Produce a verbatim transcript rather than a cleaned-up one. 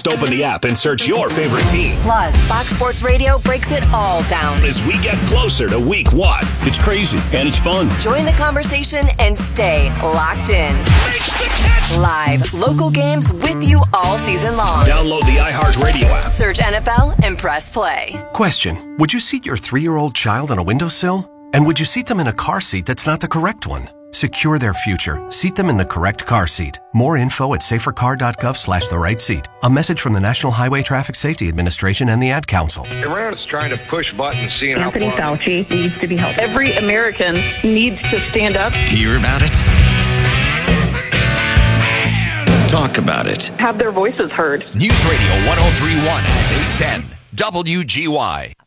open the app and search your favorite team. Plus, Fox Sports Radio breaks it all down as we get closer to week one. It's crazy, and it's fun. Join the conversation and stay locked in. Makes the catch! Live, local games with you all season long. Download the iHeartRadio app. Search N F L and press play. Question: would you seat your three-year-old child on a windowsill? And would you seat them in a car seat that's not the correct one? Secure their future. Seat them in the correct car seat. More info at safercar.gov slash the right seat. A message from the National Highway Traffic Safety Administration and the Ad Council. Iran's trying to push buttons, seeing Anthony how far... Fauci needs to be helped. Every American needs to stand up. Hear about it? Talk about it. Have their voices heard. News Radio one oh three point one at eight ten W G Y.